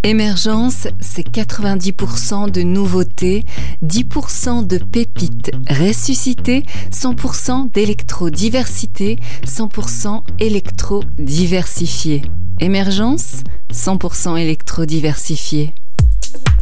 Émergence, c'est 90% de nouveautés, 10% de pépites ressuscitées, 100% d'électrodiversité, 100% électrodiversifié. Émergence, 100% électrodiversifié.